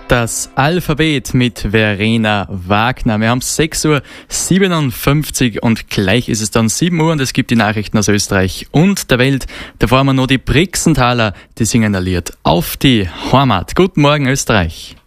Das Alphabet mit Verena Wagner. Wir haben 6:57 Uhr und gleich ist es dann 7 Uhr und es gibt die Nachrichten aus Österreich und der Welt. Davor haben wir noch die Brixenthaler, die singen ein Lied auf die Heimat. Guten Morgen Österreich.